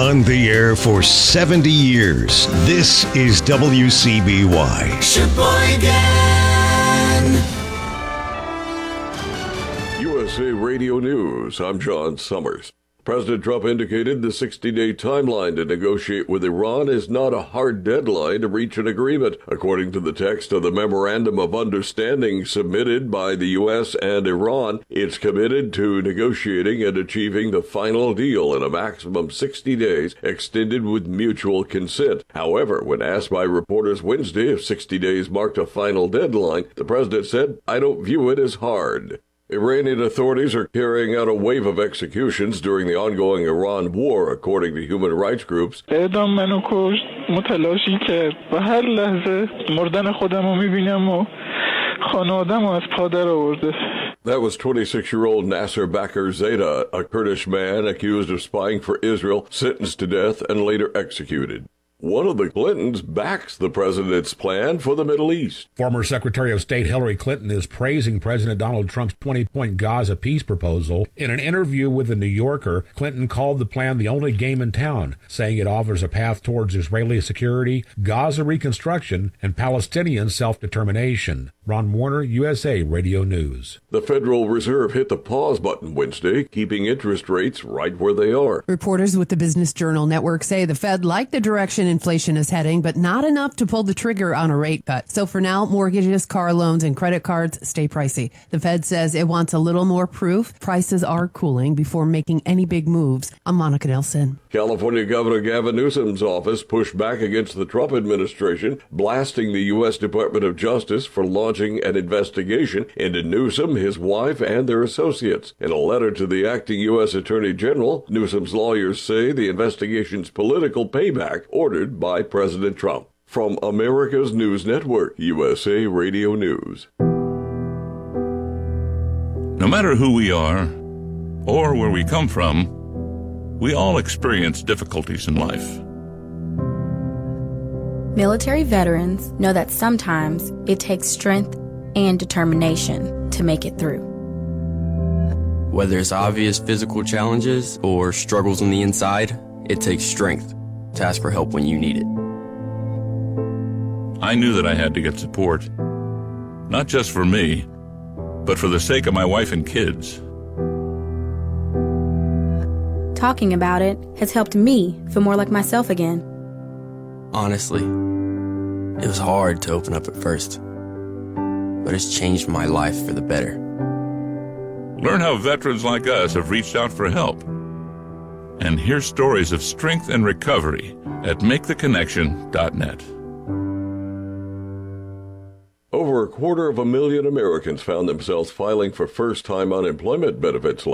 On the air for 70 years, this is WCBY. Sheboygan! USA Radio News, I'm John Summers. President Trump indicated the 60-day timeline to negotiate with Iran is not a hard deadline to reach an agreement. According to the text of the Memorandum of Understanding submitted by the U.S. and Iran, it's committed to negotiating and achieving the final deal in a maximum 60 days, extended with mutual consent. However, when asked by reporters Wednesday if 60 days marked a final deadline, the president said, "I don't view it as hard." Iranian authorities are carrying out a wave of executions during the ongoing Iran war, according to human rights groups. اعدام منو کشت متلاشی کرد و هر لحظه مردن خودمو میبینم و خانواده‌مو از پادر آورده. That was 26-year-old Nasser Bakr Zeta, a Kurdish man accused of spying for Israel, sentenced to death and later executed. One of the Clintons backs the president's plan for the Middle East. Former Secretary of State Hillary Clinton is praising President Donald Trump's 20-point Gaza peace proposal. In an interview with The New Yorker, Clinton called the plan the only game in town, saying it offers a path towards Israeli security, Gaza reconstruction, and Palestinian self-determination. Ron Warner, USA Radio News. The Federal Reserve hit the pause button Wednesday, keeping interest rates right where they are. Reporters with the Business Journal Network say the Fed liked the direction inflation is heading, but not enough to pull the trigger on a rate cut. So for now, mortgages, car loans, and credit cards stay pricey. The Fed says it wants a little more proof prices are cooling before making any big moves. I'm Monica Nelson. California Governor Gavin Newsom's office pushed back against the Trump administration, blasting the U.S. Department of Justice for launching an investigation into Newsom, his wife, and their associates. In a letter to the acting U.S. Attorney General, Newsom's lawyers say the investigation's political payback ordered by President Trump. From America's News Network, USA Radio News. No matter who we are or where we come from, we all experience difficulties in life. Military veterans know that sometimes it takes strength and determination to make it through. Whether it's obvious physical challenges or struggles on the inside, it takes strength to ask for help when you need it. I knew that I had to get support, not just for me, but for the sake of my wife and kids. Talking about it has helped me feel more like myself again. Honestly, it was hard to open up at first, but it's changed my life for the better. Learn how veterans like us have reached out for help. And hear stories of strength and recovery at MakeTheConnection.net. Over 250,000 Americans found themselves filing for first-time unemployment benefits